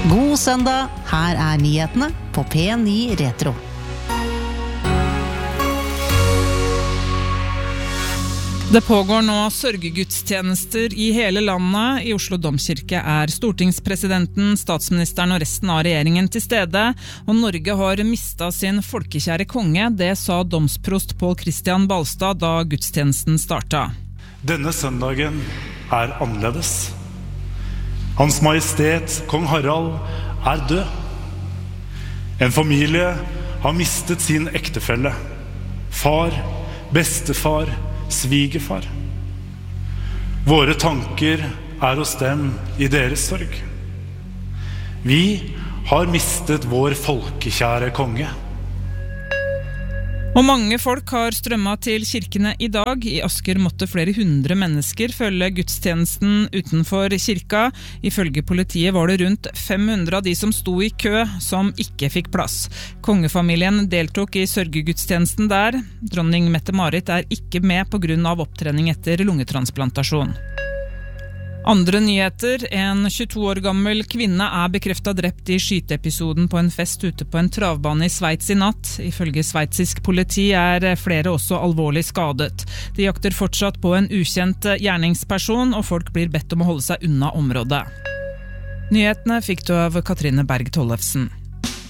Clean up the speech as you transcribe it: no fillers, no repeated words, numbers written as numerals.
God søndag, her nyhetene på P9 Retro. Det pågår nå sørgegudstjenester i hele landet. I Oslo Domkirke stortingspresidenten, statsministeren og resten av regjeringen til stede, og Norge har mistet sin folkekjære konge. Det sa domsprost Pål Christian Balstad da gudstjenesten startet. Denne søndagen annerledes. Hans Majestet, Kong Harald, død. En familie har mistet sin ektefelle. Far, bestefar, svigerfar. Våre tanker hos dem i deres sorg. Vi har mistet vår folkekjære konge. Og mange folk har strømmet til kirkene i dag. I Asker måtte flere 100 mennesker følge gudstjenesten utenfor kirka. Ifølge politiet var det rundt 500 av de som sto i kø som ikke fikk plass. Kongefamilien deltok i sørgegudstjenesten der. Dronning Mette-Marit ikke med på grunn av opptrening etter lungetransplantasjon. Andre nyheter. En 22 år gammel kvinne bekreftet drept i skyteepisoden på en fest ute på en travbane i Sveits i natt. Ifølge sveitsisk politi flere også alvorlig skadet. De jakter fortsatt på en ukjent gjerningsperson, og folk blir bedt om å holde seg unna området. Nyhetene fikk du av Katrine Berg Tollefsen.